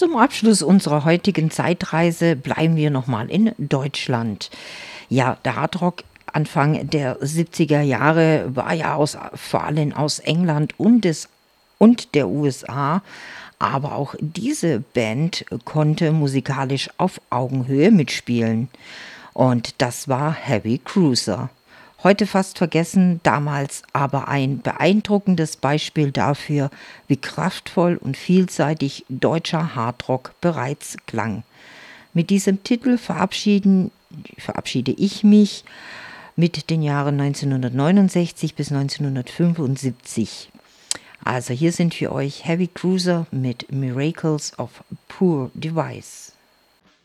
Zum Abschluss unserer heutigen Zeitreise bleiben wir nochmal in Deutschland. Ja, der Hardrock Anfang der 70er Jahre war ja vor allem aus England und der USA, aber auch diese Band konnte musikalisch auf Augenhöhe mitspielen. Und das war Heavy Cruiser. Heute fast vergessen, damals aber ein beeindruckendes Beispiel dafür, wie kraftvoll und vielseitig deutscher Hardrock bereits klang. Mit diesem Titel verabschiede ich mich mit den Jahren 1969 bis 1975. Also hier sind für euch Heavy Cruiser mit Miracles of Poor Device.